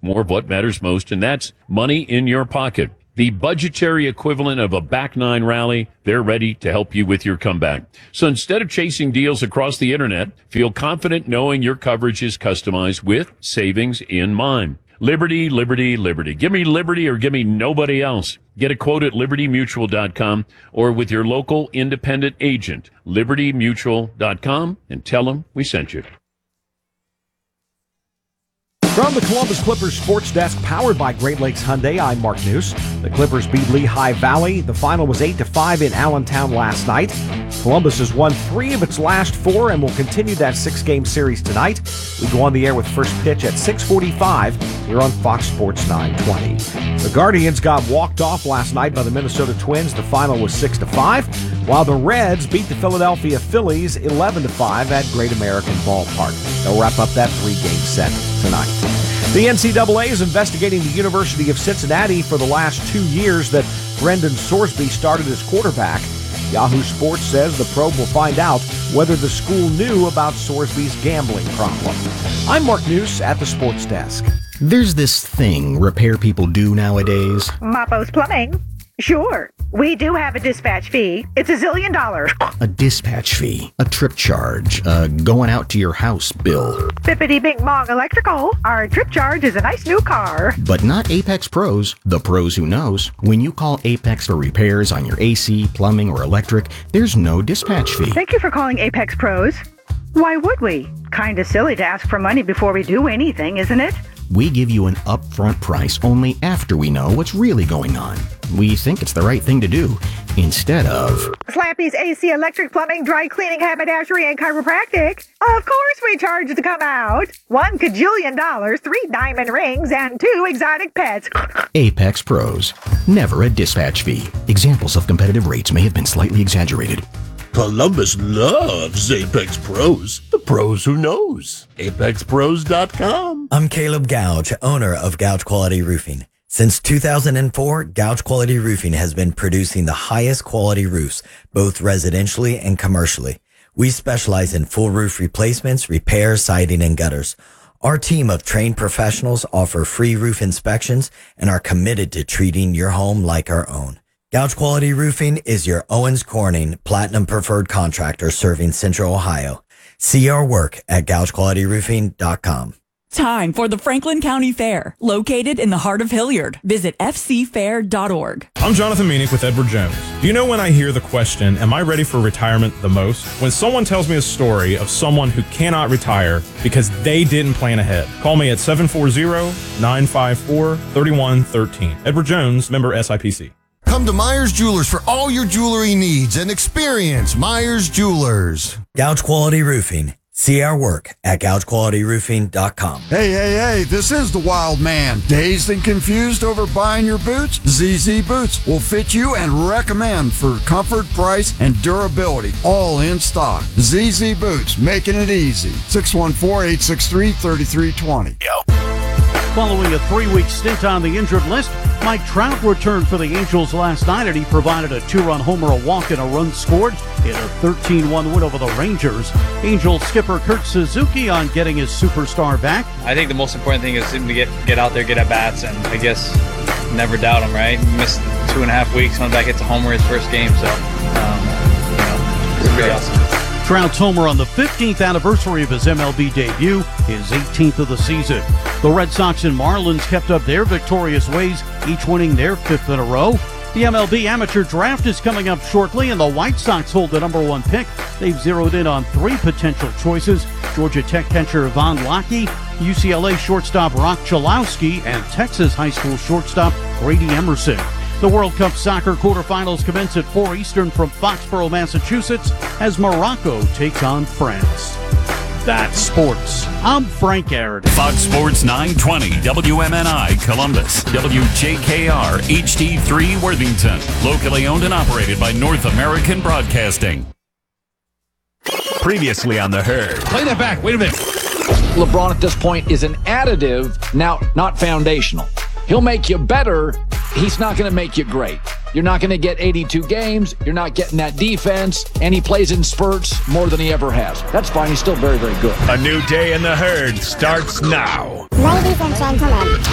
more of what matters most, and that's money in your pocket. The budgetary equivalent of a back nine rally, they're ready to help you with your comeback. So instead of chasing deals across the internet, feel confident knowing your coverage is customized with savings in mind. Liberty, liberty, liberty. Give me liberty or give me nobody else. Get a quote at libertymutual.com or with your local independent agent, libertymutual.com, and tell them we sent you. From the Columbus Clippers Sports Desk, powered by Great Lakes Hyundai, I'm Mark News. The Clippers beat Lehigh Valley. The final was 8-5 in Allentown last night. Columbus has won 3 of its last 4 and will continue that 6-game series tonight. We go on the air with first pitch at 6:45 here on Fox Sports 920. The Guardians got walked off last night by the Minnesota Twins. The final was 6-5, while the Reds beat the Philadelphia Phillies 11-5 at Great American Ballpark. They'll wrap up that 3-game set tonight. The NCAA is investigating the University of Cincinnati for the last 2 years that Brendan Sorsby started as quarterback. Yahoo Sports says the probe will find out whether the school knew about Sorsby's gambling problem. I'm Mark News at the Sports Desk. There's this thing repair people do nowadays. Mappo's Plumbing. Sure. We do have a dispatch fee. It's $1 zillion. A dispatch fee, a trip charge, going out to your house bill. Bippity Bing Bong Electrical. Our trip charge is a nice new car. But not Apex Pros, the pros who knows. When you call Apex for repairs on your AC, plumbing, or electric, there's no dispatch fee. Thank you for calling Apex Pros. Why would we? Kinda silly to ask for money before we do anything, isn't it? We give you an upfront price only after we know what's really going on. We think it's the right thing to do, instead of Slappy's AC, electric, plumbing, dry cleaning, haberdashery, and chiropractic. Of course we charge to come out. $1 kajillion, 3 diamond rings, and 2 exotic pets. Apex Pros. Never a dispatch fee. Examples of competitive rates may have been slightly exaggerated. Columbus loves Apex Pros. The pros who knows. ApexPros.com. I'm Caleb Gouge, owner of Gouge Quality Roofing. Since 2004, Gouge Quality Roofing has been producing the highest quality roofs, both residentially and commercially. We specialize in full roof replacements, repairs, siding, and gutters. Our team of trained professionals offer free roof inspections and are committed to treating your home like our own. Gouge Quality Roofing is your Owens Corning Platinum Preferred Contractor serving Central Ohio. See our work at GougeQualityRoofing.com. Time for the Franklin County Fair, located in the heart of Hilliard. Visit fcfair.org. I'm Jonathan Meanick with Edward Jones. Do you know when I hear the question, am I ready for retirement the most? When someone tells me a story of someone who cannot retire because they didn't plan ahead. Call me at 740-954-3113. Edward Jones, member SIPC. Come to Myers Jewelers for all your jewelry needs and experience Myers Jewelers. Gouge Quality Roofing. See our work at GougeQualityRoofing.com. Hey, this is the Wild Man. Dazed and confused over buying your boots? ZZ Boots will fit you and recommend for comfort, price, and durability. All in stock. ZZ Boots, making it easy. 614-863-3320. Following a 3-week stint on the injured list, Mike Trout returned for the Angels last night, and he provided a 2-run homer, a walk, and a run scored in a 13-1 win over the Rangers. Angels skipper Kurt Suzuki on getting his superstar back. I think the most important thing is him to get out there, get at bats, and I guess never doubt him, right? Missed 2.5 weeks, comes back, hits a homer his first game, so it's pretty awesome. Trout's homer on the 15th anniversary of his MLB debut, his 18th of the season. The Red Sox and Marlins kept up their victorious ways, each winning their 5th in a row. The MLB amateur draft is coming up shortly, and the White Sox hold the number 1 pick. They've zeroed in on 3 potential choices: Georgia Tech catcher Von Lackey, UCLA shortstop Rock Chalowski, and Texas high school shortstop Grady Emerson. The World Cup soccer quarterfinals commence at 4 Eastern from Foxborough, Massachusetts, as Morocco takes on France. That's sports. I'm Frank Aaron. Fox Sports 920, WMNI Columbus, WJKR HD3 Worthington. Locally owned and operated by North American Broadcasting. Previously on The Herd. Play that back. Wait a minute. LeBron at this point is an additive, now not foundational. He'll make you better. He's not going to make you great. You're not going to get 82 games. You're not getting that defense. And he plays in spurts more than he ever has. That's fine. He's still very, very good. A new day in The Herd starts now. Ladies and gentlemen.